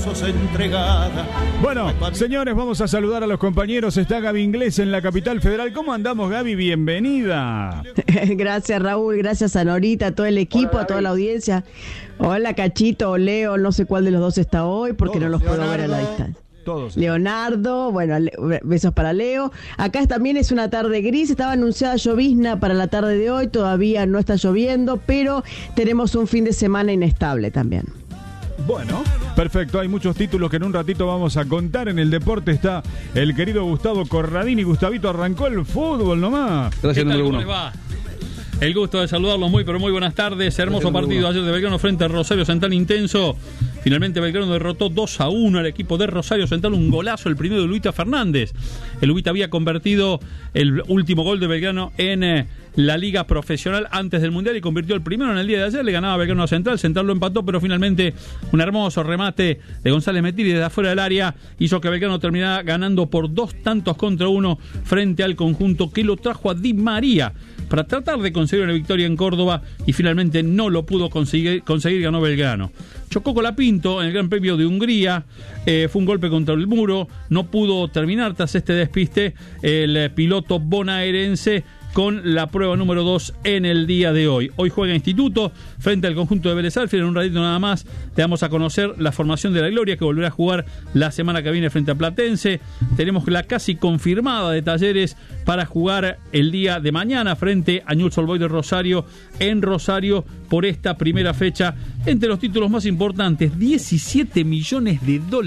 brazos entregada. Bueno, señores, vamos a saludar a los compañeros. Está Gaby Inglés en la capital federal. ¿Cómo andamos, Gaby? Bienvenida. Gracias, Raúl. Gracias a Norita, a todo el equipo, a toda la audiencia. Hola, Cachito o Leo. No sé cuál de los dos está hoy porque no los puedo ver a la distancia. Todos. Leonardo, bueno, besos para Leo. Acá también es una tarde gris, estaba anunciada llovizna para la tarde de hoy, todavía no está lloviendo, pero tenemos un fin de semana inestable también. Bueno, perfecto, hay muchos títulos que en un ratito vamos a contar. En el deporte está el querido Gustavo Corradini. Gustavito, arrancó el fútbol nomás. Gracias, número uno. ¿Cómo les va? El gusto de saludarlos, muy buenas tardes. Hermoso partido ayer de Belgrano frente a Rosario Central, intenso. Finalmente Belgrano derrotó 2-1 al equipo de Rosario Central, un golazo, el primero de Luita Fernández. El Luita había convertido el último gol de Belgrano en la liga profesional antes del Mundial y convirtió el primero en el día de ayer. Le ganaba Belgrano a Central, Central lo empató, pero finalmente un hermoso remate de González Metiri desde afuera del área hizo que Belgrano terminara ganando por 2-1 frente al conjunto que lo trajo a Di María para tratar de conseguir una victoria en Córdoba y finalmente no lo pudo conseguir, ganó Belgrano. Chocó Colapinto en el Gran Premio de Hungría, fue un golpe contra el muro, no pudo terminar tras este despiste el piloto bonaerense con la prueba número 2 en el día de hoy. Hoy juega Instituto frente al conjunto de Vélez Sarsfield. En un ratito nada más le damos a conocer la formación de la Gloria, que volverá a jugar la semana que viene frente a Platense. Tenemos la casi confirmada de Talleres para jugar el día de mañana frente a Newell's Old Boys de Rosario en Rosario por esta primera fecha. Entre los títulos más importantes, $17 millones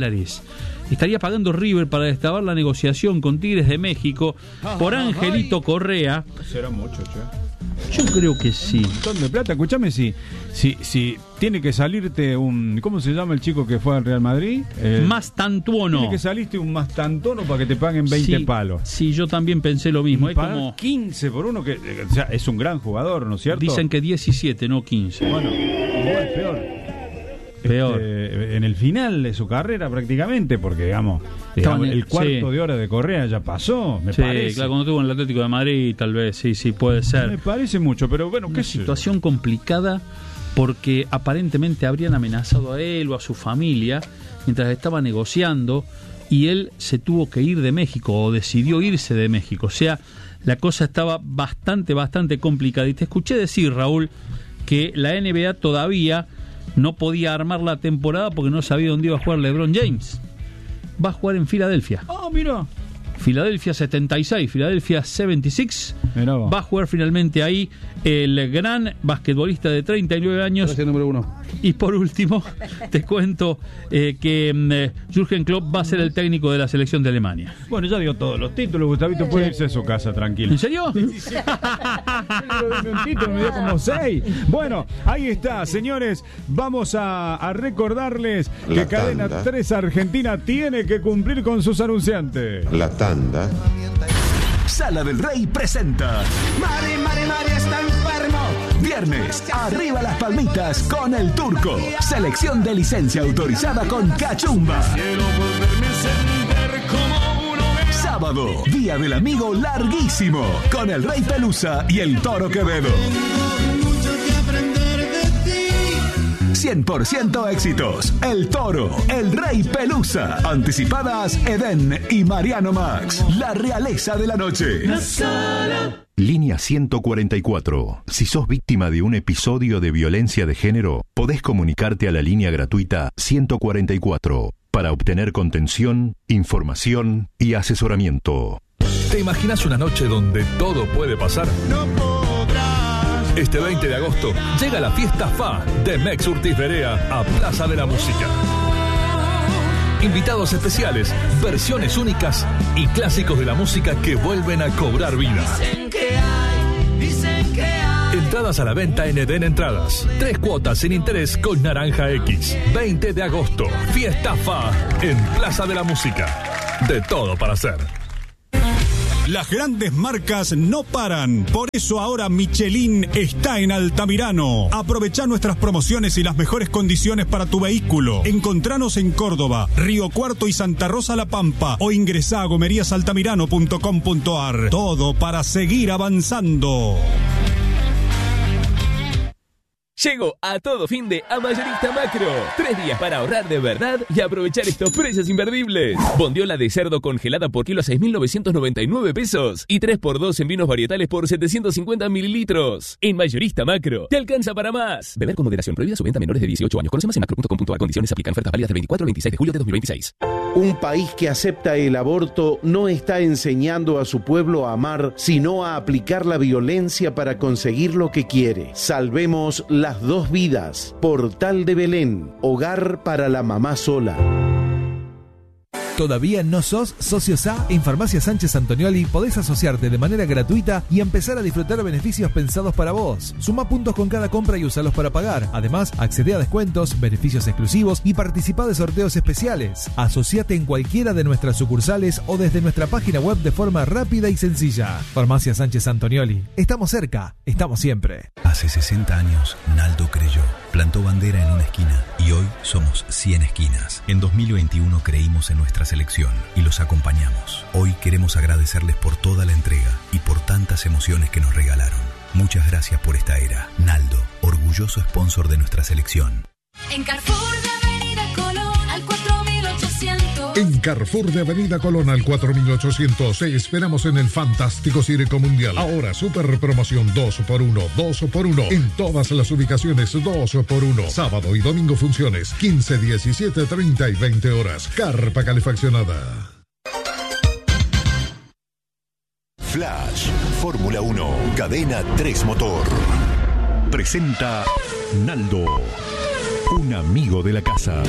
estaría pagando River para destrabar la negociación con Tigres de México por Angelito Correa. Será mucho, che. Yo creo que sí. Un montón de plata. Escúchame, si tiene que salirte un... ¿Cómo se llama el chico que fue al Real Madrid? Mastantuono. Tiene que salirte un Mastantuono para que te paguen 20 palos. Sí, yo también pensé lo mismo. Pagar como 15 por uno, que o sea, es un gran jugador, ¿no es cierto? Dicen que 17, no 15. Bueno, igual peor. En el final de su carrera prácticamente, porque digamos el cuarto de hora de Correa ya pasó, me parece. Claro, cuando estuvo en el Atlético de Madrid, tal vez, sí, puede ser. Me parece mucho, pero bueno, qué situación complicada, porque aparentemente habrían amenazado a él o a su familia mientras estaba negociando, y él se tuvo que ir de México, o decidió irse de México. O sea, la cosa estaba bastante complicada. Y te escuché decir, Raúl, que la NBA todavía no podía armar la temporada porque no sabía dónde iba a jugar LeBron James. Va a jugar en Filadelfia. Mira. Filadelfia 76, Filadelfia 76. Va a jugar finalmente ahí el gran basquetbolista de 39 años. Gracias, número uno. Y por último, te cuento que Jürgen Klopp va a ser el técnico de la selección de Alemania. Bueno, ya dio todos los títulos, Gustavito puede irse a su casa, tranquilo. ¿En serio? Sí. Un título, me dio como 6. Bueno, ahí está, señores. Vamos a recordarles que Cadena 3 Argentina tiene que cumplir con sus anunciantes. La tanda. Sala del Rey presenta Mari está enfermo. Viernes, arriba las palmitas con el Turco. Selección de licencia autorizada con Cachumba. Sábado, Día del Amigo larguísimo con el Rey Pelusa y el Toro Quevedo. 100% éxitos. El Toro, el Rey Pelusa. Anticipadas Edén y Mariano Max. La realeza de la noche. Línea 144. Si sos víctima de un episodio de violencia de género, podés comunicarte a la línea gratuita 144 para obtener contención, información y asesoramiento. ¿Te imaginas una noche donde todo puede pasar? No podrás. Este 20 de agosto llega la fiesta FA de Mex Urtiz Berea a Plaza de la Música. Invitados especiales, versiones únicas y clásicos de la música que vuelven a cobrar vida. Dicen que hay. Entradas a la venta en Edén Entradas. 3 cuotas sin interés con Naranja X. 20 de agosto, fiesta FA en Plaza de la Música. De todo para hacer. Las grandes marcas no paran. Por eso ahora Michelin está en Altamirano. Aprovechá nuestras promociones y las mejores condiciones para tu vehículo. Encontranos en Córdoba, Río Cuarto y Santa Rosa La Pampa. O ingresá a gomeriasaltamirano.com.ar. Todo para seguir avanzando. Llegó a todo fin de a Mayorista Macro. 3 días para ahorrar de verdad y aprovechar estos precios imperdibles. Bondiola de cerdo congelada por kilo a 6.999 pesos. Y 3x2 en vinos varietales por 750 mililitros. En Mayorista Macro, te alcanza para más. Beber con moderación. Prohibida su venta a menores de 18 años. Conoce más en macro.com.ar. Condiciones aplican. Ofertas válidas del 24 al 26 de julio de 2026. Un país que acepta el aborto no está enseñando a su pueblo a amar, sino a aplicar la violencia para conseguir lo que quiere. Salvemos las 2 vidas. Portal de Belén, hogar para la mamá sola. ¿Todavía no sos socio SA? En Farmacia Sánchez Antonioli podés asociarte de manera gratuita y empezar a disfrutar beneficios pensados para vos. Suma puntos con cada compra y usalos para pagar. Además, accede a descuentos, beneficios exclusivos y participa de sorteos especiales. Asociate en cualquiera de nuestras sucursales o desde nuestra página web de forma rápida y sencilla. Farmacia Sánchez Antonioli. Estamos cerca, estamos siempre. Hace 60 años, Naldo creyó. Plantó bandera en una esquina y hoy somos 100 esquinas. En 2021 creímos en nuestra selección y los acompañamos. Hoy queremos agradecerles por toda la entrega y por tantas emociones que nos regalaron. Muchas gracias por esta era. Naldo, orgulloso sponsor de nuestra selección. En Carrefour de Avenida Colón al 4800. En Carrefour de Avenida Colón al 4800 te esperamos en el fantástico Circo Mundial. Ahora super promoción 2x1, 2x1 en todas las ubicaciones, 2x1. Sábado y domingo funciones 15, 17, 30 y 20 horas. Carpa calefaccionada. Flash, Fórmula 1, Cadena 3 Motor. Presenta Naldo, un amigo de la casa.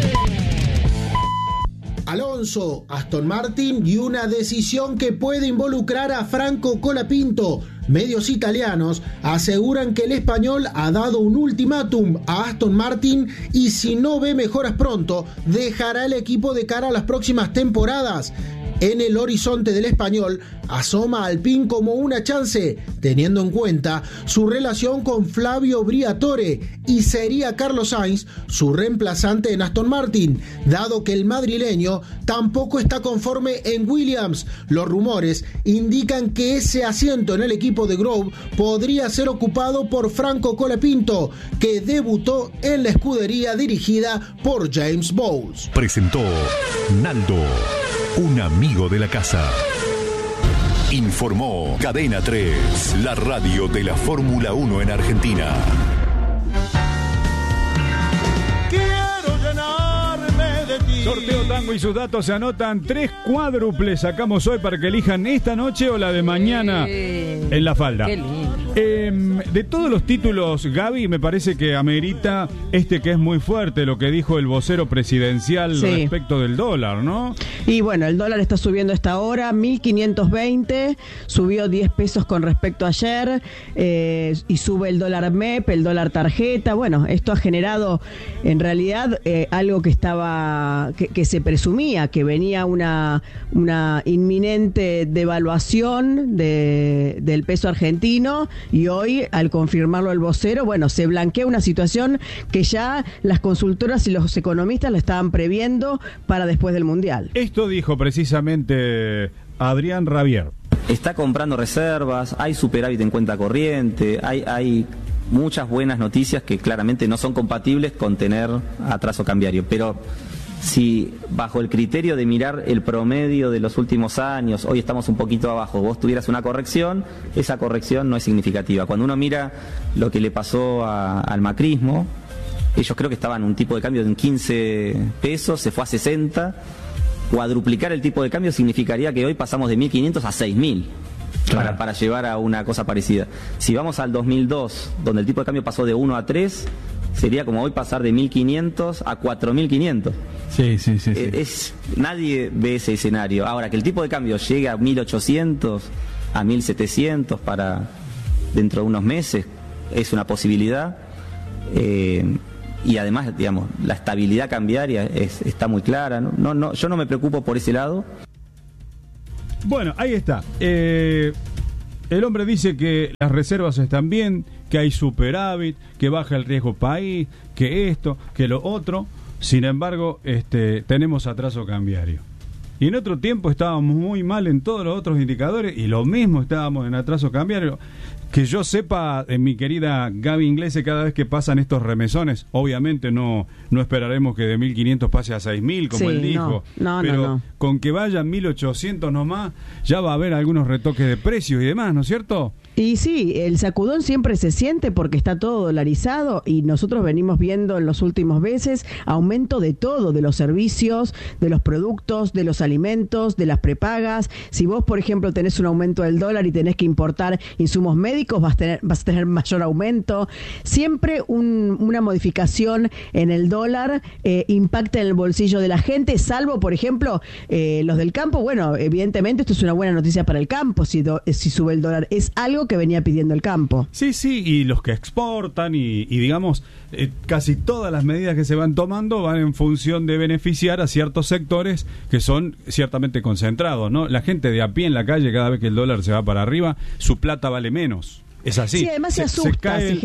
Alonso, Aston Martin y una decisión que puede involucrar a Franco Colapinto. Medios italianos aseguran que el español ha dado un ultimátum a Aston Martin y si no ve mejoras pronto, dejará el equipo de cara a las próximas temporadas. En el horizonte del español asoma Alpine como una chance, teniendo en cuenta su relación con Flavio Briatore, y sería Carlos Sainz su reemplazante en Aston Martin, dado que el madrileño tampoco está conforme en Williams. Los rumores indican que ese asiento en el equipo de Grove podría ser ocupado por Franco Colapinto, que debutó en la escudería dirigida por James Bowles. Presentó Naldo, un amigo de la casa. Informó Cadena 3, la radio de la Fórmula 1 en Argentina. Quiero llenarme de ti. Sorteo Tango y sus datos se anotan. 3 cuádruples sacamos hoy para que elijan esta noche o la de mañana en la falda. Qué lindo. De todos los títulos, Gaby, me parece que amerita este que es muy fuerte, lo que dijo el vocero presidencial respecto del dólar, ¿no? Y bueno, el dólar está subiendo a esta hora, 1.520, subió 10 pesos con respecto a ayer, y sube el dólar MEP, el dólar tarjeta. Bueno, esto ha generado en realidad algo que estaba, que se presumía, que venía una inminente devaluación del peso argentino, y hoy, al confirmarlo el vocero, bueno, se blanquea una situación que ya las consultoras y los economistas la estaban previendo para después del Mundial. Esto dijo precisamente Adrián Rabier. Está comprando reservas, hay superávit en cuenta corriente, hay muchas buenas noticias que claramente no son compatibles con tener atraso cambiario, pero si bajo el criterio de mirar el promedio de los últimos años, hoy estamos un poquito abajo, vos tuvieras una corrección, esa corrección no es significativa. Cuando uno mira lo que le pasó al macrismo, ellos creo que estaban en un tipo de cambio de 15 pesos, se fue a 60, cuadruplicar el tipo de cambio significaría que hoy pasamos de 1.500 a 6.000. Claro. Para llevar a una cosa parecida. Si vamos al 2002, donde el tipo de cambio pasó de 1 a 3, sería como hoy pasar de 1.500 a 4.500. Sí. Nadie ve ese escenario. Ahora, que el tipo de cambio llegue a 1.800, a 1.700 para dentro de unos meses, es una posibilidad. Y además, digamos, la estabilidad cambiaria está muy clara. Yo no me preocupo por ese lado. Bueno, ahí está. El hombre dice que las reservas están bien, que hay superávit, que baja el riesgo país, que esto, que lo otro. Sin embargo, tenemos atraso cambiario. Y en otro tiempo estábamos muy mal en todos los otros indicadores y lo mismo estábamos en atraso cambiario. Que yo sepa, mi querida Gaby Inglese, cada vez que pasan estos remesones, obviamente no esperaremos que de 1.500 pase a 6.000, como él dijo. Pero con que vayan 1.800 nomás, ya va a haber algunos retoques de precios y demás, ¿no es cierto? Y sí, el sacudón siempre se siente porque está todo dolarizado y nosotros venimos viendo en los últimos meses aumento de todo, de los servicios, de los productos, de los alimentos, de las prepagas. Si vos, por ejemplo, tenés un aumento del dólar y tenés que importar insumos médicos, vas a tener mayor aumento. Siempre una modificación en el dólar impacta en el bolsillo de la gente, salvo, por ejemplo, los del campo. Bueno, evidentemente esto es una buena noticia para el campo si sube el dólar. Es algo que venía pidiendo el campo. Sí, y los que exportan y digamos, casi todas las medidas que se van tomando van en función de beneficiar a ciertos sectores que son ciertamente concentrados, ¿no? La gente de a pie en la calle, cada vez que el dólar se va para arriba, su plata vale menos. Es así. Sí, además se asusta, se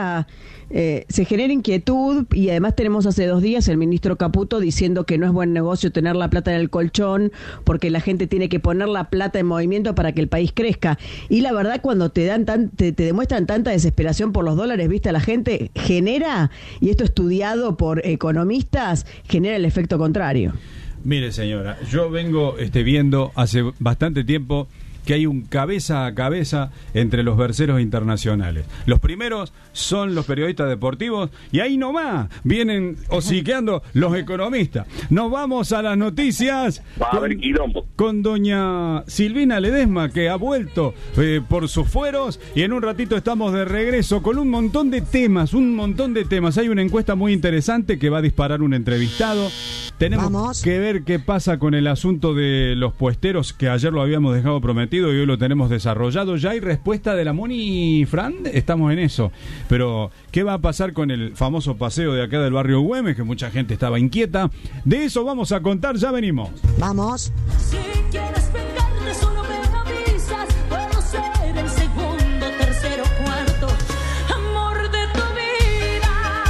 genera inquietud y además tenemos hace 2 días el ministro Caputo diciendo que no es buen negocio tener la plata en el colchón porque la gente tiene que poner la plata en movimiento para que el país crezca. Y la verdad, cuando te demuestran tanta desesperación por los dólares, viste, a la gente genera, y esto estudiado por economistas, genera el efecto contrario. Mire, señora, yo vengo viendo hace bastante tiempo que hay un cabeza a cabeza entre los verseros internacionales. Los primeros son los periodistas deportivos y ahí nomás vienen hociqueando los economistas. Nos vamos a las noticias con doña Silvina Ledesma, que ha vuelto por sus fueros, y en un ratito estamos de regreso con un montón de temas. Hay una encuesta muy interesante que va a disparar un entrevistado. Tenemos que ver qué pasa con el asunto de los puesteros, que ayer lo habíamos dejado prometido y hoy lo tenemos desarrollado. Ya hay respuesta de la Moni, Fran, estamos en eso. Pero, ¿qué va a pasar con el famoso paseo de acá del barrio Güemes? Que mucha gente estaba inquieta. De eso vamos a contar, ya venimos. Vamos. Si quieres pegarme, solo me avisas. Puedo ser el segundo, tercero, cuarto amor de tu vida.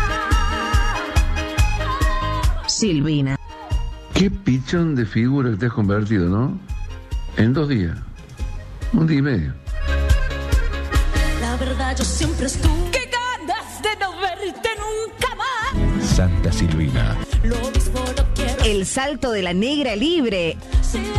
Silvina. Qué pichón de figura que te has convertido, ¿no? En 2 días. 1 día y medio. La verdad, yo siempre estuve. ¡Qué ganas de no verte nunca más! Santa Silvina. Lo mismo no quiero. El salto de la negra libre. Sí.